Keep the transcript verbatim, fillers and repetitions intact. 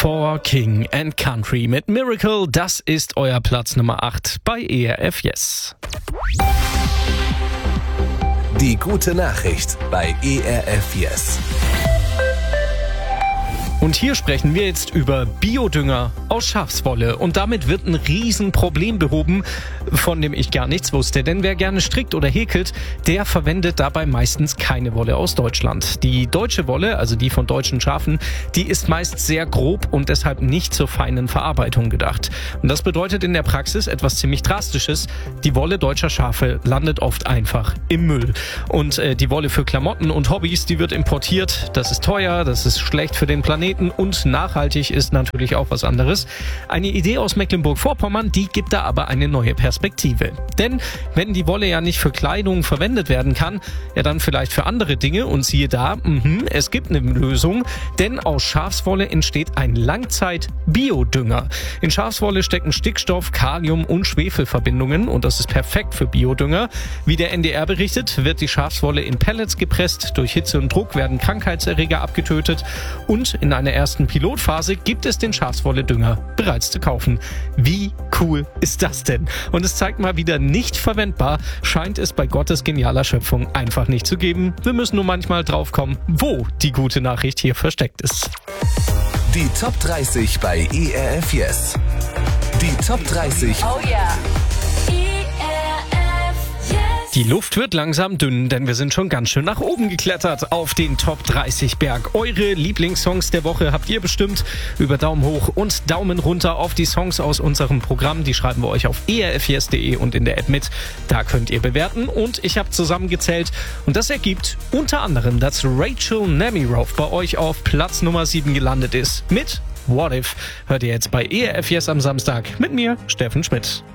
for King and Country mit Miracle. Das ist euer Platz Nummer acht bei E R F Yes. Die gute Nachricht bei E R F Yes. Und hier sprechen wir jetzt über Biodünger aus Schafswolle. Und damit wird ein Riesenproblem behoben, von dem ich gar nichts wusste. Denn wer gerne strickt oder häkelt, der verwendet dabei meistens keine Wolle aus Deutschland. Die deutsche Wolle, also die von deutschen Schafen, die ist meist sehr grob und deshalb nicht zur feinen Verarbeitung gedacht. Und das bedeutet in der Praxis etwas ziemlich Drastisches. Die Wolle deutscher Schafe landet oft einfach im Müll. Und äh, die Wolle für Klamotten und Hobbys, die wird importiert. Das ist teuer, das ist schlecht für den Planeten. Und nachhaltig ist natürlich auch was anderes. Eine Idee aus Mecklenburg-Vorpommern, die gibt da aber eine neue Perspektive. Denn wenn die Wolle ja nicht für Kleidung verwendet werden kann, ja dann vielleicht für andere Dinge. Und siehe da, mh, es gibt eine Lösung, denn aus Schafswolle entsteht ein Langzeit-Biodünger. In Schafswolle stecken Stickstoff, Kalium und Schwefelverbindungen und das ist perfekt für Biodünger. Wie der N D R berichtet, wird die Schafswolle in Pellets gepresst. Durch Hitze und Druck werden Krankheitserreger abgetötet und in einer ersten Pilotphase gibt es den Schafswolle-Dünger bereits zu kaufen. Wie cool ist das denn? Und es zeigt mal wieder, nicht verwendbar scheint es bei Gottes genialer Schöpfung einfach nicht zu geben. Wir müssen nur manchmal drauf kommen, wo die gute Nachricht hier versteckt ist. Die Top dreißig bei E R F Yes. Die Top dreißig. Oh yeah. Die Luft wird langsam dünn, denn wir sind schon ganz schön nach oben geklettert auf den Top dreißig Berg. Eure Lieblingssongs der Woche habt ihr bestimmt über Daumen hoch und Daumen runter auf die Songs aus unserem Programm. Die schreiben wir euch auf e r f yes punkt d e und in der App mit. Da könnt ihr bewerten und ich habe zusammengezählt und das ergibt unter anderem, dass Rachel Nemiroff bei euch auf Platz Nummer sieben gelandet ist mit What If. Hört ihr jetzt bei E R F Yes am Samstag mit mir, Steffen Schmidt.